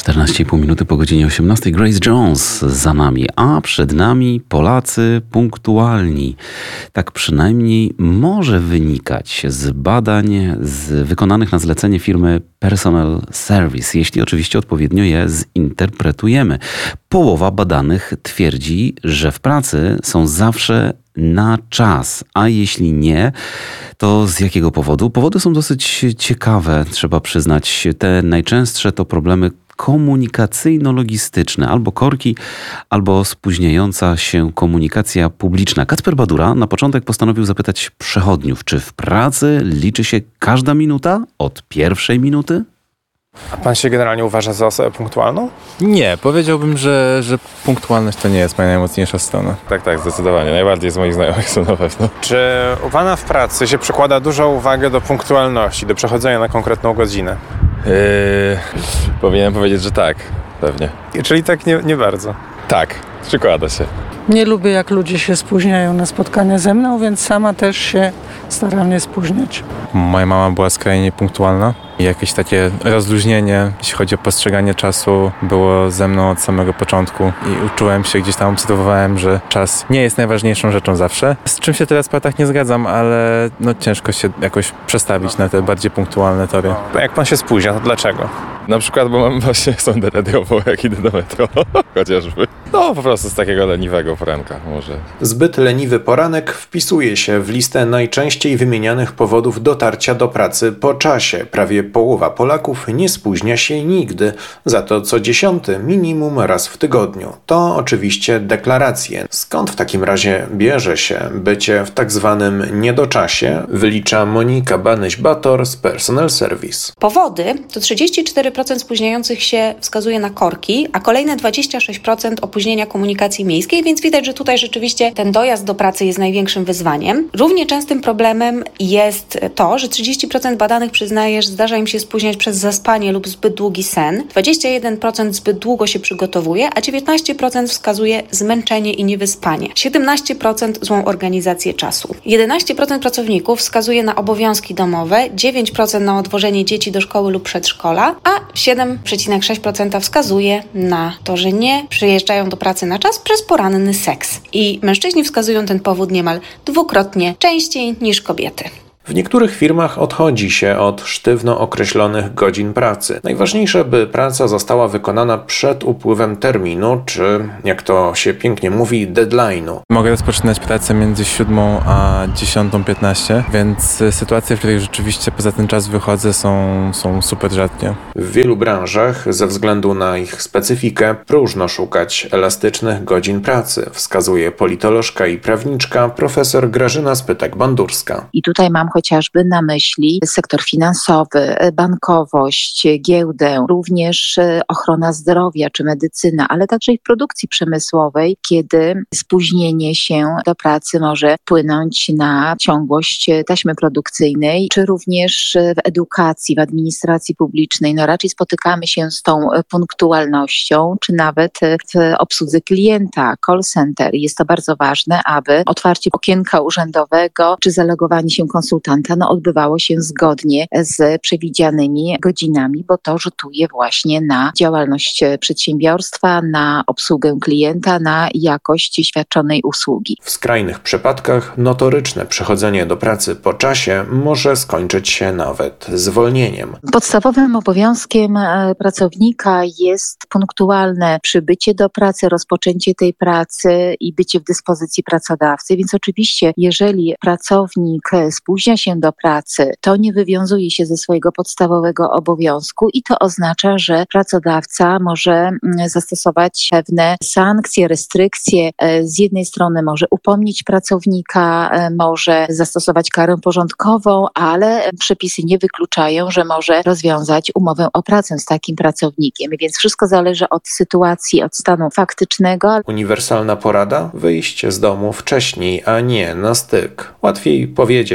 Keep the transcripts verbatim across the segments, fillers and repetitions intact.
czternaście i pół minuty po godzinie osiemnastej. Grace Jones za nami, a przed nami Polacy punktualni. Tak przynajmniej może wynikać z badań z wykonanych na zlecenie firmy Personal Service, jeśli oczywiście odpowiednio je zinterpretujemy. Połowa badanych twierdzi, że w pracy są zawsze na czas, a jeśli nie, to z jakiego powodu? Powody są dosyć ciekawe, trzeba przyznać. Te najczęstsze to problemy komunikacyjno-logistyczne, albo korki, albo spóźniająca się komunikacja publiczna. Kacper Badura na początek postanowił zapytać przechodniów, czy w pracy liczy się każda minuta od pierwszej minuty? A pan się generalnie uważa za osobę punktualną? Nie, powiedziałbym, że, że punktualność to nie jest moja najmocniejsza strona. Tak, tak, zdecydowanie. Najbardziej z moich znajomych są na pewno. Czy u pana w pracy się przykłada dużą uwagę do punktualności, do przechodzenia na konkretną godzinę? Yy, powinienem powiedzieć, że tak, pewnie. Czyli tak nie, nie bardzo? Tak, przykłada się. Nie lubię, jak ludzie się spóźniają na spotkania ze mną, więc sama też się staram nie spóźniać. Moja mama była skrajnie punktualna i jakieś takie rozluźnienie, jeśli chodzi o postrzeganie czasu, było ze mną od samego początku i uczyłem się, gdzieś tam obserwowałem, że czas nie jest najważniejszą rzeczą zawsze. Z czym się teraz w latach nie zgadzam, ale no ciężko się jakoś przestawić na te bardziej punktualne tory. No, jak pan się spóźnia, to dlaczego? Na przykład, bo mam właśnie sondę radiową, jak idę do metro, chociażby. No, po prostu z takiego leniwego poranka może. Zbyt leniwy poranek wpisuje się w listę najczęściej wymienianych powodów dotarcia do pracy po czasie. Prawie połowa Polaków nie spóźnia się nigdy, za to co dziesiąty minimum raz w tygodniu. To oczywiście deklaracje. Skąd w takim razie bierze się bycie w tak zwanym niedoczasie, wylicza Monika Banyś-Bator z Personal Service. Powody to trzydzieści cztery procent spóźniających się wskazuje na korki, a kolejne dwadzieścia sześć procent opóźnienia komunikacji miejskiej, więc widać, że tutaj rzeczywiście ten dojazd do pracy jest największym wyzwaniem. Równie częstym problemem jest to, że trzydzieści procent badanych przyznaje, że zdarza im się spóźniać przez zaspanie lub zbyt długi sen, dwadzieścia jeden procent zbyt długo się przygotowuje, a dziewiętnaście procent wskazuje zmęczenie i niewyspanie, siedemnaście procent złą organizację czasu. jedenaście procent pracowników wskazuje na obowiązki domowe, dziewięć procent na odwożenie dzieci do szkoły lub przedszkola, a siedem przecinek sześć procent wskazuje na to, że nie przyjeżdżają do pracy na czas przez poranny seks. I mężczyźni wskazują ten powód niemal dwukrotnie częściej niż kobiety. W niektórych firmach odchodzi się od sztywno określonych godzin pracy. Najważniejsze, by praca została wykonana przed upływem terminu, czy jak to się pięknie mówi, deadline'u. Mogę rozpoczynać pracę między siódmą a dziesiątą piętnaście, więc sytuacje, w których rzeczywiście poza ten czas wychodzę, są, są super rzadkie. W wielu branżach, ze względu na ich specyfikę, próżno szukać elastycznych godzin pracy, wskazuje politolożka i prawniczka profesor Grażyna Spytek-Bandurska. I tutaj mam chociażby na myśli sektor finansowy, bankowość, giełdę, również ochrona zdrowia czy medycyna, ale także i w produkcji przemysłowej, kiedy spóźnienie się do pracy może wpłynąć na ciągłość taśmy produkcyjnej, czy również w edukacji, w administracji publicznej. No raczej spotykamy się z tą punktualnością, czy nawet w obsłudze klienta, call center. Jest to bardzo ważne, aby otwarcie okienka urzędowego, czy zalogowanie się konsultanta no, odbywało się zgodnie z przewidzianymi godzinami, bo to rzutuje właśnie na działalność przedsiębiorstwa, na obsługę klienta, na jakość świadczonej usługi. W skrajnych przypadkach notoryczne przychodzenie do pracy po czasie może skończyć się nawet zwolnieniem. Podstawowym obowiązkiem pracownika jest punktualne przybycie do pracy, rozpoczęcie tej pracy i bycie w dyspozycji pracodawcy, więc oczywiście jeżeli pracownik spóźnia się do pracy, to nie wywiązuje się ze swojego podstawowego obowiązku i to oznacza, że pracodawca może zastosować pewne sankcje, restrykcje. Z jednej strony może upomnieć pracownika, może zastosować karę porządkową, ale przepisy nie wykluczają, że może rozwiązać umowę o pracę z takim pracownikiem, więc wszystko zależy od sytuacji, od stanu faktycznego. Uniwersalna porada? Wyjść z domu wcześniej, a nie na styk. Łatwiej powiedzieć niż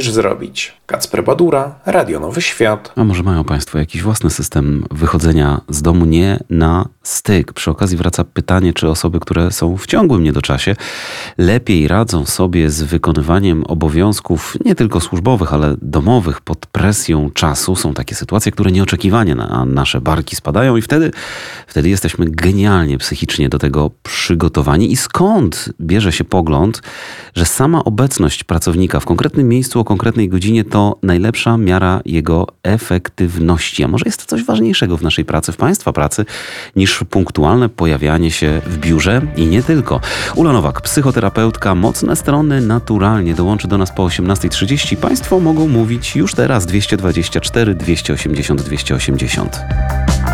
niż zrobić. Kacper Badura, Radio Nowy Świat. A może mają Państwo jakiś własny system wychodzenia z domu nie na styk? Przy okazji wraca pytanie, czy osoby, które są w ciągłym niedoczasie, lepiej radzą sobie z wykonywaniem obowiązków nie tylko służbowych, ale domowych pod presją czasu. Są takie sytuacje, które nieoczekiwanie na nasze barki spadają i wtedy, wtedy jesteśmy genialnie psychicznie do tego przygotowani. I skąd bierze się pogląd, że sama obecność pracownika w konkretnym miejscu o konkretnej godzinie to najlepsza miara jego efektywności? A może jest coś ważniejszego w naszej pracy, w Państwa pracy, niż punktualne pojawianie się w biurze i nie tylko? Ula Nowak, psychoterapeutka, mocne strony naturalnie dołączy do nas po osiemnasta trzydzieści. Państwo mogą mówić już teraz dwieście dwadzieścia cztery dwieście osiemdziesiąt dwieście osiemdziesiąt.